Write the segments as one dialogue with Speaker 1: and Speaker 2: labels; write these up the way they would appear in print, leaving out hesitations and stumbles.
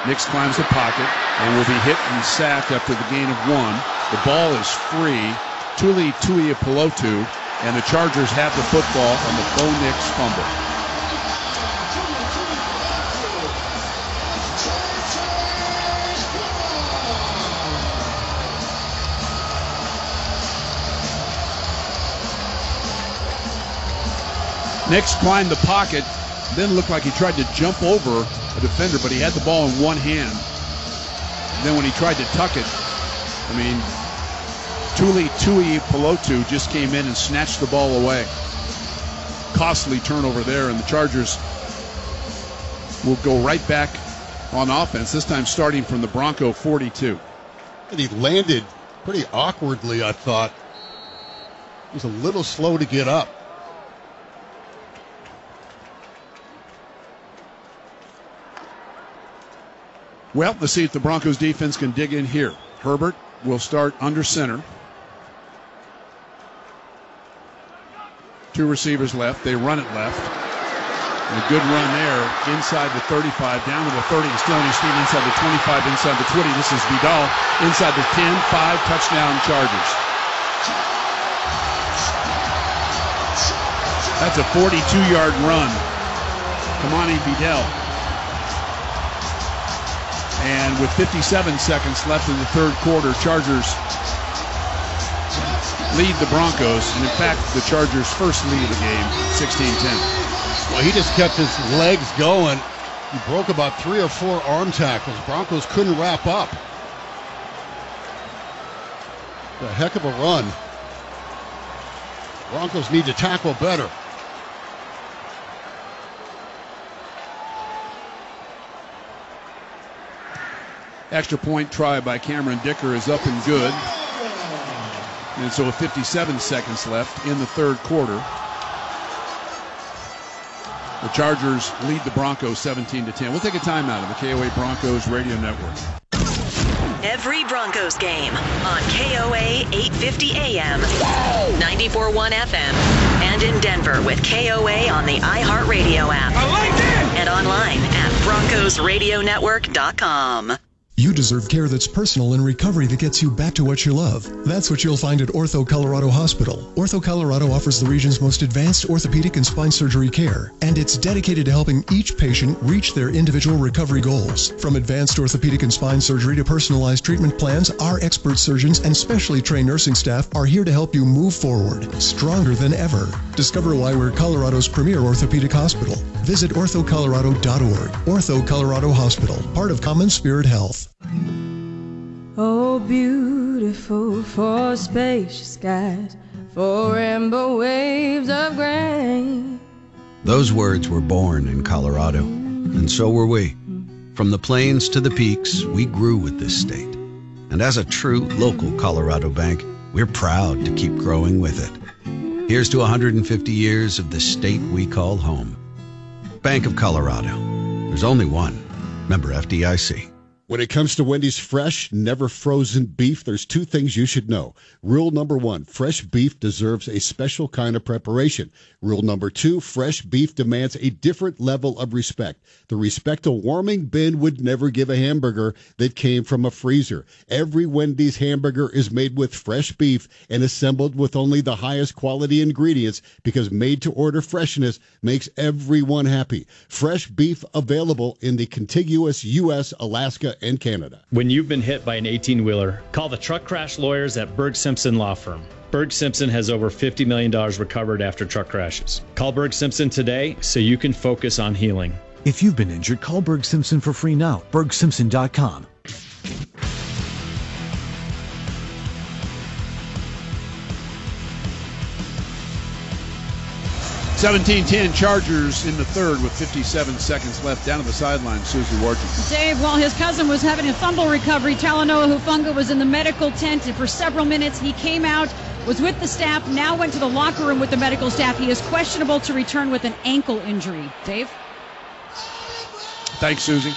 Speaker 1: Nix climbs the pocket and will be hit and sacked after the gain of 1. The ball is free. Tuli Tuipulotu, and the Chargers have the football on the Bo Nix fumble. Nix climbed the pocket, then looked like he tried to jump over a defender, but he had the ball in one hand. And then when he tried to tuck it, Tuli Tuipulotu just came in and snatched the ball away. Costly turnover there, and the Chargers will go right back on offense, this time starting from the Bronco 42.
Speaker 2: And he landed pretty awkwardly, I thought. He was a little slow to get up.
Speaker 1: Well, let's see if the Broncos defense can dig in here. Herbert will start under center. 2 receivers left. They run it left. And a good run there inside the 35, down to the 30. Still on his feet inside the 25, inside the 20. This is Vidal inside the 10, 5, touchdown Chargers. That's a 42-yard run. Kamani Vidal. And with 57 seconds left in the third quarter, Chargers lead the Broncos. And in fact, the Chargers' first lead of the game, 16-10.
Speaker 2: Well, he just kept his legs going. He broke about 3 or 4 arm tackles. Broncos couldn't wrap up. A heck of a run. Broncos need to tackle better.
Speaker 1: Extra point try by Cameron Dicker is up and good. And so with 57 seconds left in the third quarter, the Chargers lead the Broncos 17-10. We'll take a timeout on the KOA Broncos Radio Network.
Speaker 3: Every Broncos game on KOA 850 AM, 94.1 FM, and in Denver with KOA on the iHeartRadio app.
Speaker 4: I like that!
Speaker 3: And online at BroncosRadioNetwork.com.
Speaker 5: You deserve care that's personal and recovery that gets you back to what you love. That's what you'll find at Ortho Colorado Hospital. Ortho Colorado offers the region's most advanced orthopedic and spine surgery care, and it's dedicated to helping each patient reach their individual recovery goals. From advanced orthopedic and spine surgery to personalized treatment plans, our expert surgeons and specially trained nursing staff are here to help you move forward, stronger than ever. Discover why we're Colorado's premier orthopedic hospital. Visit orthocolorado.org. Ortho Colorado Hospital, part of Common Spirit Health.
Speaker 6: Oh, beautiful for spacious skies, for rainbow waves of grain.
Speaker 7: Those words were born in Colorado, and so were we. From the plains to the peaks, we grew with this state. And as a true local Colorado bank, we're proud to keep growing with it. Here's to 150 years of the state we call home. Bank of Colorado. There's only one. Member FDIC.
Speaker 2: When it comes to Wendy's fresh, never frozen beef, there's 2 things you should know. Rule number 1, fresh beef deserves a special kind of preparation. Rule number 2, fresh beef demands a different level of respect. The respect a warming bin would never give a hamburger that came from a freezer. Every Wendy's hamburger is made with fresh beef and assembled with only the highest quality ingredients because made-to-order freshness makes everyone happy. Fresh beef available in the contiguous U.S., Alaska, and Canada.
Speaker 8: When you've been hit by an 18-wheeler, call the truck crash lawyers at Berg Simpson Law Firm. Berg Simpson has over $50 million recovered after truck crashes. Call Berg Simpson today so you can focus on healing.
Speaker 9: If you've been injured, call Berg Simpson for free now. BergSimpson.com.
Speaker 1: 17-10 Chargers in the third with 57 seconds left. Down to the sideline, Susie Wharton.
Speaker 10: Dave, while his cousin was having a fumble recovery, Talanoa Hufanga was in the medical tent, and for several minutes he came out, was with the staff, now went to the locker room with the medical staff. He is questionable to return with an ankle injury. Dave?
Speaker 1: Thanks, Susie.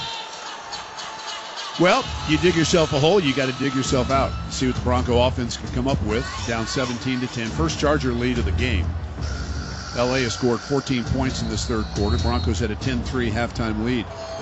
Speaker 1: Well, you dig yourself a hole, you got to dig yourself out. See what the Bronco offense can come up with. Down 17-10. First Charger lead of the game. LA has scored 14 points in this third quarter. Broncos had a 10-3 halftime lead.